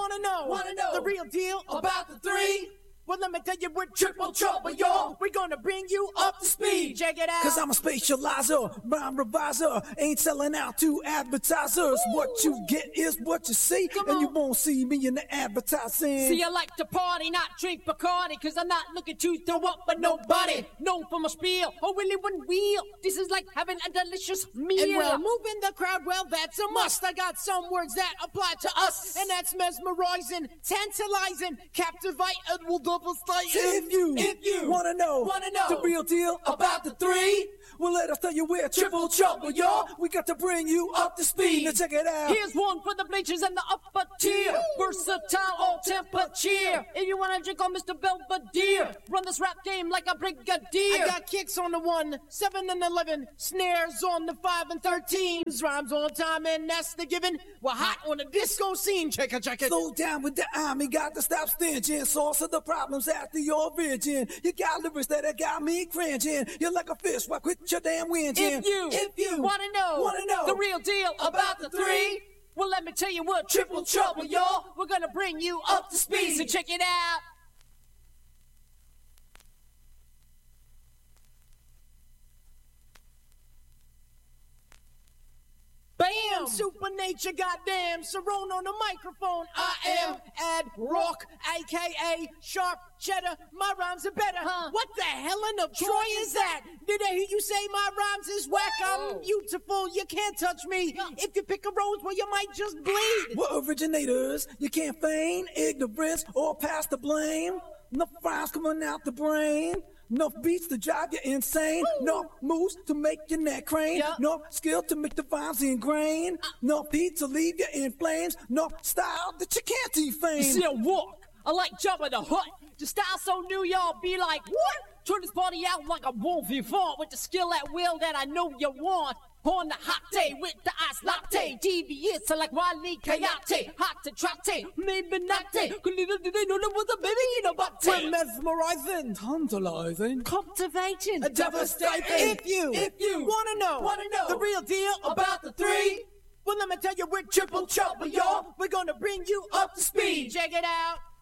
Wanna know the real deal about the three? Well, let me tell you, we're triple trouble, y'all. We're gonna bring you up to speed. Check it out. Cause I'm a spatializer, rhyme reviser. Ain't selling out to advertisers. Ooh. What you get is what you see. And you won't see me in the advertising. See, I like to party, not drink Bacardi. Cause I'm not looking to throw up but nobody. Known for my spiel, or really one wheel. This is like having a delicious meal. And well, moving the crowd, well, that's a must. I got some words that apply to us. And that's mesmerizing, tantalizing, captivating, will double stay. If you wanna know the real deal about the three, well, let us tell you we're triple trouble, y'all. We got to bring you up to speed. Now check it out. Here's one for the bleachers and the upper tier. Versatile, all temperature. If you wanna drink on Mr. Belvedere, run this rap game like a brigadier. I got kicks on the 1, 7 and 11, snares on the 5 and 13, rhymes on time, and that's the given. We're hot on the disco scene. Check it. Slow down with the army, got to stop stingy. Source of the problems after your origin. You got lyrics that got me cringing. You're like a fish, why quit your damn whinging? If you wanna know the real deal about the three, well, let me tell you what triple trouble, y'all. We're gonna bring you up to speed, so check it out. Bam! Supernature, goddamn. Cerrone on the microphone. I am Ad Rock, a.k.a. Sharp Cheddar. My rhymes are better. What the Helen of Troy is that? Did I hear you say my rhymes is whack? I'm beautiful. You can't touch me. If you pick a rose, well, you might just bleed. We're originators. You can't feign ignorance or pass the blame. Enough rhymes coming out the brain. Enough beats to drive you insane. No moves to make your neck crane. No skill to make the vibes ingrain. No beat to leave you in flames. No style that you can't defame. You see, I walk. I like Jabba the Hutt. The style so new, y'all be like, what? Turn this party out like a wolf you fought with the skill at will that I know you want. On the hot day with the ice latte, devious like Wile Coyote, hot to trotte, maybe not day. They know what the baby you know about. We're mesmerizing, tantalizing, captivating, devastating. If you wanna know the real deal about the three, well, let me tell you we're triple trouble, y'all. We're gonna bring you up to speed. Check it out.